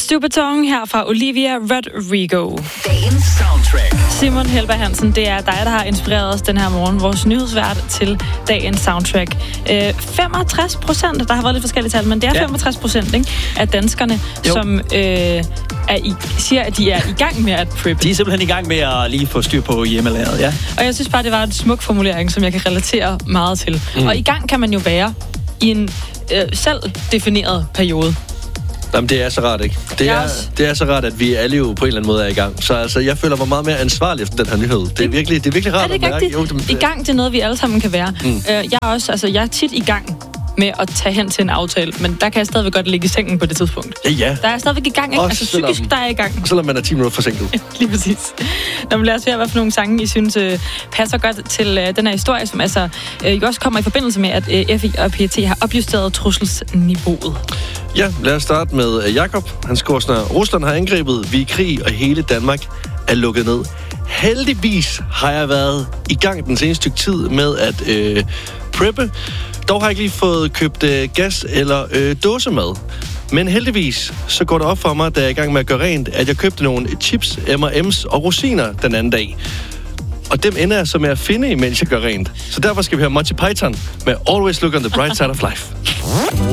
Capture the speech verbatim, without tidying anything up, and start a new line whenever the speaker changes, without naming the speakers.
Supertong her fra Olivia Rodrigo.
Dagens soundtrack.
Simon Helberg Hansen, det er dig, der har inspireret os den her morgen. Vores nyhedsvært til dagens soundtrack. Øh, femogtres procent, der har været lidt forskellige tal, men det er ja. femogtres procent ikke, af danskerne, jo. som øh, er i, siger, at de er i gang med at preppe.
De er simpelthen i gang med at lige få styr på hjemmelaget, ja.
Og jeg synes bare, det var en smuk formulering, som jeg kan relatere meget til. Mm. Og i gang kan man jo være i en øh, selv defineret periode.
Jamen, det er så rart, ikke? Det er, det er så rart, at vi alle jo på en eller anden måde er i gang. Så altså, jeg føler mig meget mere ansvarlig efter den her nyhed. Det er virkelig, det er virkelig rart
er det
at mærke. Jo,
det, I gang til noget, vi alle sammen kan være. Mm. Jeg er også, altså, jeg er tit i gang med at tage hen til en aftale, men der kan jeg stadigvæk godt ligge i sengen på det tidspunkt.
Ja, ja.
Der er stadigvæk i gang, ikke? Altså psykisk, der er i gang.
Selvom man er ti minutter forsinket.
Lige præcis. Nå, men lad os høre, hvad for nogle sange, I synes uh, passer godt til uh, den her historie, som altså uh, jo også kommer i forbindelse med, at uh, F I og P E T har opjusteret trusselsniveauet.
Ja, lad os starte med uh, Jakob. Han skriver sådan her: Rusland har angrebet, vi er i krig, og hele Danmark er lukket ned. Heldigvis har jeg været i gang den seneste stykke tid med at uh, preppe. Dog har jeg ikke lige fået købt øh, gas eller øh, dåsemad. Men heldigvis så går det op for mig, da jeg er i gang med at gøre rent, at jeg købte nogle chips, M og M's og rosiner den anden dag. Og dem ender jeg så med at finde, imens jeg gør rent. Så derfor skal vi have Monty Python med Always Look on the Bright Side of Life.